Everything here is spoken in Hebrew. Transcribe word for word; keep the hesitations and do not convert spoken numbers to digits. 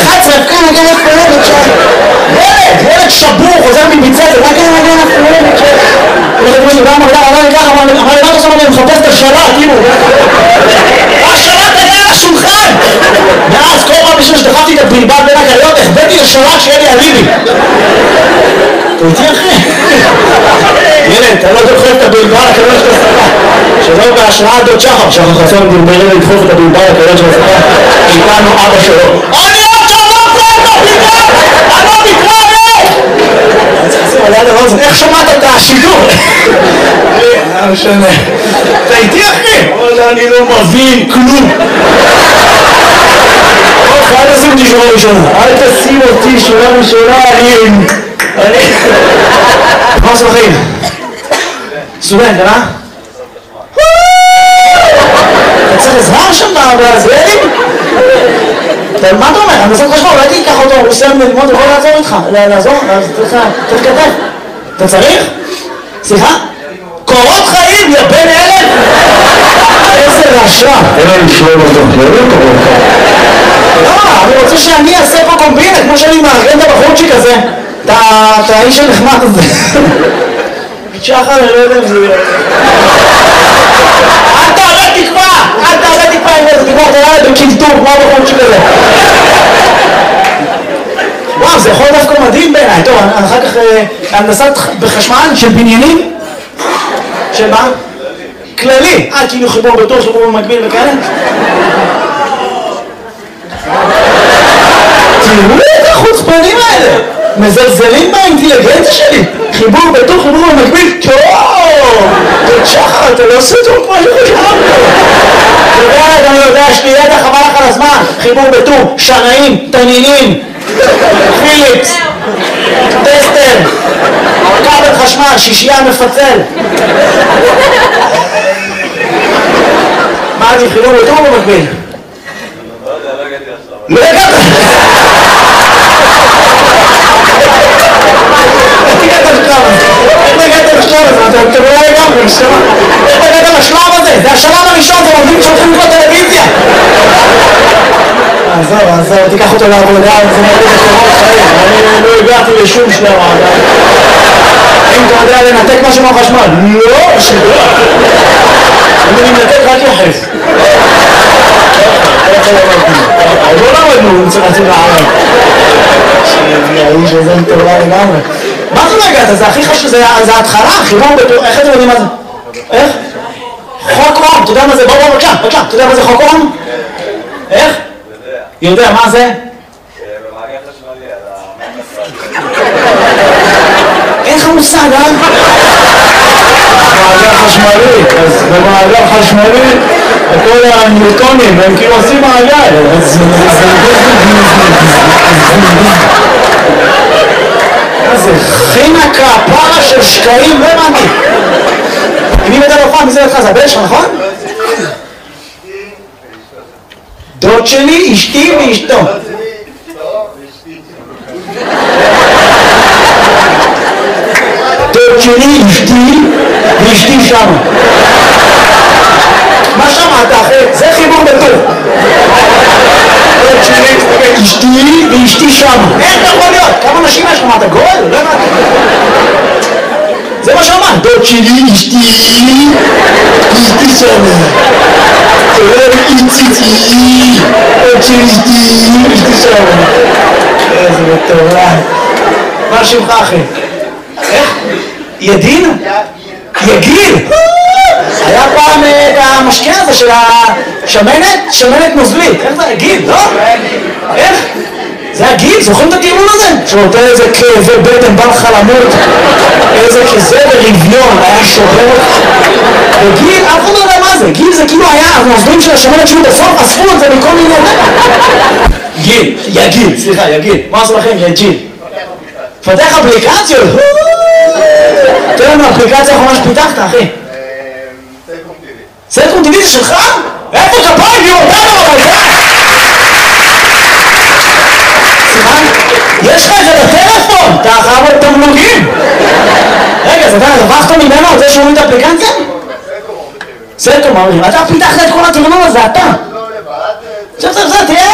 אחת עשרה, כן, נגן הפועלת שם. ילד, ילד שבור, חוזר מביצה, זה רק נגן הפועלת שם. הולכת מישהו, גם אמר, אמר לי ככה, אמר לי, אמר לי, מה אתה עושה? אני מחפש את השלט, תראו. השלט היה על השולחן! ואז כל פעם בשביל שדחפתי את הבלבל בין הקריות, החבאתי לשלט שיהיה לי אליבי. אתה איתי אחי? ילד, אתה לא דוחף את הבלבל הקריות של השרה. שלא בהשראה דוד שחר, שחר חסון דלברי לדחוף את הבלבל הקריות של השרה. איתנו אבא שלו. אני עוד שלום פה את הבלבל! אני לא מתראה! איך שמעת את השידור? לא משנה. אתה איתי אחי? אני לא מבין כלום. אל תשים אותי שורה ראשונה. אל תשים אותי שורה ראשונה. אני... אני... מה עושה בחיים? סטודנט, אה? אתה צריך עזרה שם בעזריאלים? מה אתה אומר? אני עושה חשמל, אולי תיקח אותו, הוא סיים ללמוד, הוא יכול לעזור איתך. לעזור? צריך כתב. אתה צריך? סליחה? קורות חיים, יא בן אלף! איזה רשע! אין לי לשלול אותו, לא לא קורות חיים. לא, אני רוצה שאני אעשה פה קומבינה, כמו שאני מארגן את הבחורצ'יק הזה. את האיש הנחמד הזה. שחר, אני לא יודע אם זה יהיה. אל תעלה תקווה! אל תעלה תקווה עם איזה תקווה, אתה יודע בקלטור, כמו הבחורצ'יק הזה. וואו, זה יכול דווקא מדהים בעיניי. טוב, אחר כך הנדסת בחשמל של בניינים. של מה? כללי. אה, כאילו חיבור בטוח, חיבור במקביל וכאלה? תראו את החוצפנים האלה! מזלזלים באינטליגנציה שלי! חיבור בטוח, חיבור במקביל? טוב! תודה שחר, אתה לא עושה טוב כמו שחשבנו! אתה יודע, אני יודע, יש לי ידע חבל לך על הזמן! חיבור בטוח, שנאים, תנינים, פיליפס, טסטר, כבל חשמל, שישייה מפצל. מה אני חיבור בטוח במקביל? לא הגעת! איך הגעת לשלב הזה? איך הגעת לשלב הזה? אתה לא לגמרי, נשמה. איך הגעת לשלב הזה? זה השלב הראשון, זה מוביל שולחים פה טלוויזיה. עזוב, עזוב, תיקח אותו לעבודה, זה מוביל לשלב חיים. אני לא הגעתי לשום שלב. אם אתה יודע לנתק משהו מהחשמל? לא, שלא. אני מנתק רק יחס. לא למדנו, רצינו לערב. האיש הזה מטורלל לגמרי. מה זה לא הגעת? זה הכי חשוב, זה ההתחלה, חיבור בטוח, איך אתם יודעים מה זה? איך? חוק אום, אתה יודע מה זה? בוא בוא בבקשה, בבקשה, אתה יודע מה זה חוק אום? איך? יודע, מה זה? במעגל חשמלי, על אין לך מושג, אה? מעגל חשמלי, אז במעגל חשמלי כל הניוטונים הם כאילו עושים מעגל. מה זה? חינקה, פרה של שקעים, לא הבנתי. מי מדבר בפעם? מי זה לך? זה הבן שלך, נכון? דוד שלי, אשתי ואשתו. דוד שלי, אשתי ואשתי שם. מה שמעת אחי? זה חיבור בטוב. דוד שלי, אשתי ואשתי שם. איך אתה יכול להיות? כמה נשים יש לך? מה אתה גואל? לא הבנתי. זה מה שאמרת. דוד שלי, אשתי ואשתי שם. תראה איציצי, דוד שלי, אשתי ואשתי שם. איזה מטורף. מה שמך אחי? איך? ידין? יגיל! היה פעם את המשקה הזה של השמנת, שמנת נוזלית. איך זה? גיל, לא? איך? זה הגיל? זוכרים את הטיעון הזה? שנותן איזה כאבי בטן, בא לך למות, איזה כזה ברביון, היה שובר. וגיל, אף אחד לא יודע מה זה. גיל זה כאילו היה הנוזלים של השמנת שהוא בסוף אספו את זה מכל מיני... גיל, יגיל, סליחה, יגיל. מה עושה לכם? יג'יל. פתח אפליקציות? תראה לנו אפליקציה האחרונה שפיתחת, אחי. סלקום טיווי. סלקום טיווי זה שלך? איפה כפיים? היא אותנו אבל זה! סליחה? יש לך את זה בטלפון! אתה חייב את תמלוגים! רגע, אז אתה רווחת ממנו על זה שהוא את האפליקציה? סלקום טיווי. סלקום, אתה פיתחת את כל התכנון הזה, אתה! לא לבד. עכשיו, עכשיו, תראה